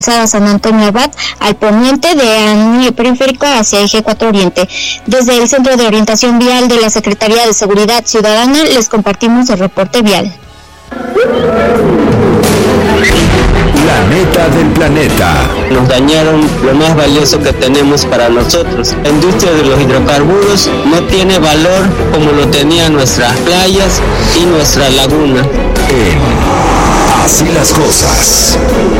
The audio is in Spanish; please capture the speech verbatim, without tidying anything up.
San Antonio Abad al poniente de Anillo Periférico hacia Eje cuatro Oriente. Desde el Centro de Orientación Vial de la Secretaría de Seguridad Ciudadana les compartimos el reporte vial. La neta del planeta. Nos dañaron lo más valioso que tenemos para nosotros. La industria de los hidrocarburos no tiene valor como lo tenían nuestras playas y nuestra laguna. En Así las cosas.